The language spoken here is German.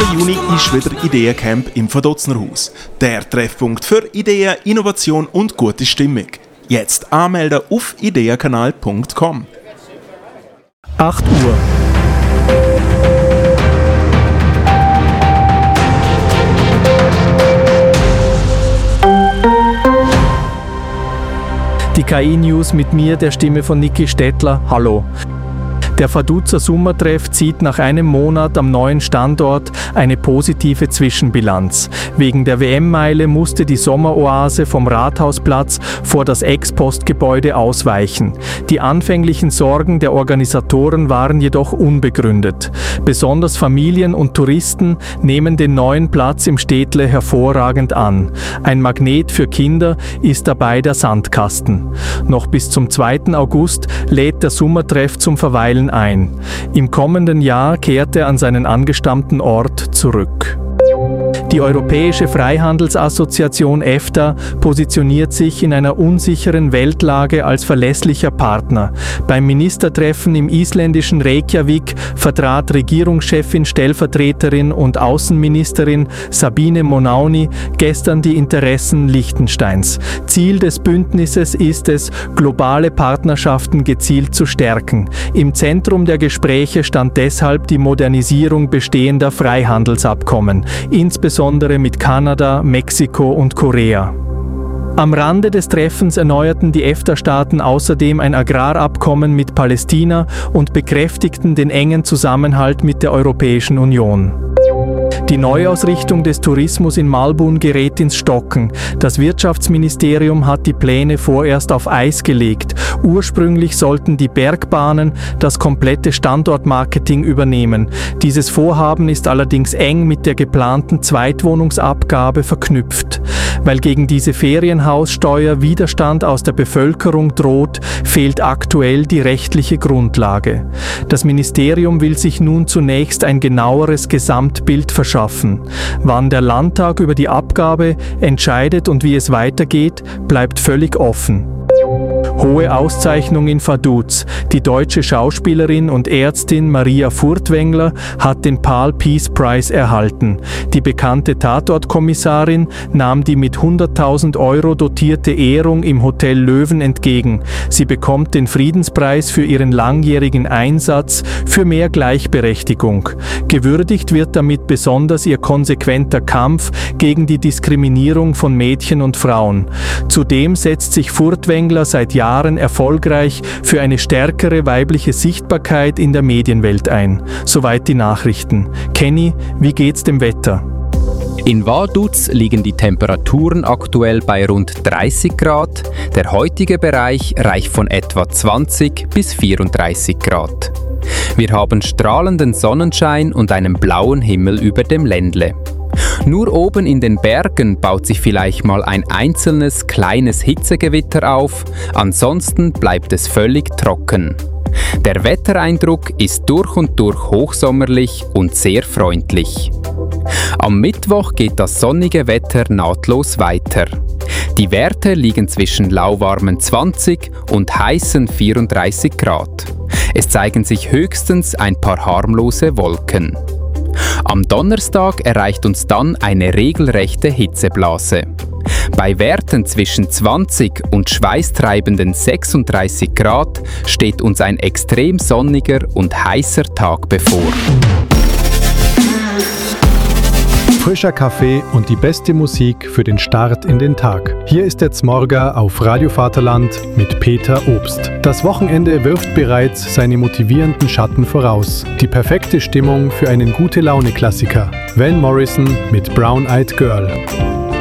Juni ist wieder Ideencamp im Verdotznerhaus. Der Treffpunkt für Ideen, Innovation und gute Stimmung. Jetzt anmelden auf ideenkanal.com. 8 Uhr. Die KI-News mit mir, der Stimme von Niki Stettler. Hallo. Der Vaduzer Sommertreff zieht nach einem Monat am neuen Standort eine positive Zwischenbilanz. Wegen der WM-Meile musste die Sommeroase vom Rathausplatz vor das Ex-Postgebäude ausweichen. Die anfänglichen Sorgen der Organisatoren waren jedoch unbegründet. Besonders Familien und Touristen nehmen den neuen Platz im Städtle hervorragend an. Ein Magnet für Kinder ist dabei der Sandkasten. Noch bis zum 2. August lädt der Sommertreff zum Verweilen ein. Im kommenden Jahr kehrt er an seinen angestammten Ort zurück. Die Europäische Freihandelsassoziation EFTA positioniert sich in einer unsicheren Weltlage als verlässlicher Partner. Beim Ministertreffen im isländischen Reykjavik vertrat Regierungschefin, Stellvertreterin und Außenministerin Sabine Monauni gestern die Interessen Liechtensteins. Ziel des Bündnisses ist es, globale Partnerschaften gezielt zu stärken. Im Zentrum der Gespräche stand deshalb die Modernisierung bestehender Freihandelsabkommen, insbesondere mit Kanada, Mexiko und Korea. Am Rande des Treffens erneuerten die EFTA-Staaten außerdem ein Agrarabkommen mit Palästina und bekräftigten den engen Zusammenhalt mit der Europäischen Union. Die Neuausrichtung des Tourismus in Malbun gerät ins Stocken. Das Wirtschaftsministerium hat die Pläne vorerst auf Eis gelegt. Ursprünglich sollten die Bergbahnen das komplette Standortmarketing übernehmen. Dieses Vorhaben ist allerdings eng mit der geplanten Zweitwohnungsabgabe verknüpft. Weil gegen diese Ferienhaussteuer Widerstand aus der Bevölkerung droht, fehlt aktuell die rechtliche Grundlage. Das Ministerium will sich nun zunächst ein genaueres Gesamtbild verschaffen. Wann der Landtag über die Abgabe entscheidet und wie es weitergeht, bleibt völlig offen. Hohe Auszeichnung in Vaduz. Die deutsche Schauspielerin und Ärztin Maria Furtwängler hat den PAL Peace Prize erhalten. Die bekannte Tatortkommissarin nahm die mit 100.000 € dotierte Ehrung im Hotel Löwen entgegen. Sie bekommt den Friedenspreis für ihren langjährigen Einsatz für mehr Gleichberechtigung. Gewürdigt wird damit besonders ihr konsequenter Kampf gegen die Diskriminierung von Mädchen und Frauen. Zudem setzt sich Furtwängler seit Jahren erfolgreich für eine stärkere weibliche Sichtbarkeit in der Medienwelt ein. Soweit die Nachrichten. Kenny, wie geht's dem Wetter? In Vaduz liegen die Temperaturen aktuell bei rund 30 Grad. Der heutige Bereich reicht von etwa 20 bis 34 Grad. Wir haben strahlenden Sonnenschein und einen blauen Himmel über dem Ländle. Nur oben in den Bergen baut sich vielleicht mal ein einzelnes kleines Hitzegewitter auf, ansonsten bleibt es völlig trocken. Der Wettereindruck ist durch und durch hochsommerlich und sehr freundlich. Am Mittwoch geht das sonnige Wetter nahtlos weiter. Die Werte liegen zwischen lauwarmen 20 und heißen 34 Grad. Es zeigen sich höchstens ein paar harmlose Wolken. Am Donnerstag erreicht uns dann eine regelrechte Hitzeblase. Bei Werten zwischen 20 und schweißtreibenden 36 Grad steht uns ein extrem sonniger und heißer Tag bevor. Frischer Kaffee und die beste Musik für den Start in den Tag. Hier ist der Zmorga auf Radio Vaterland mit Peter Obst. Das Wochenende wirft bereits seine motivierenden Schatten voraus. Die perfekte Stimmung für einen Gute-Laune-Klassiker. Van Morrison mit Brown Eyed Girl.